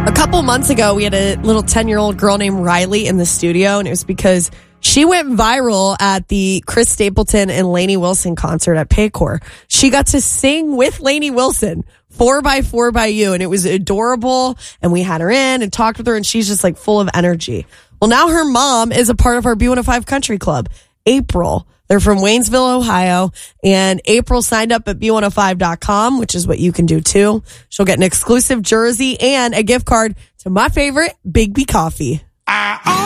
A couple months ago, we had a little 10-year-old girl named Riley in the studio, and it was because she went viral at the Chris Stapleton and Lainey Wilson concert at Paycor. She got to sing with Lainey Wilson, 4x4 by You, and it was adorable, and we had her in and talked with her, and she's just like full of energy. Well, now her mom is a part of our B105 Country Club, April. They're from Waynesville, Ohio, and April signed up at B105.com, which is what you can do too. She'll get an exclusive jersey and a gift card to my favorite, Big B Coffee.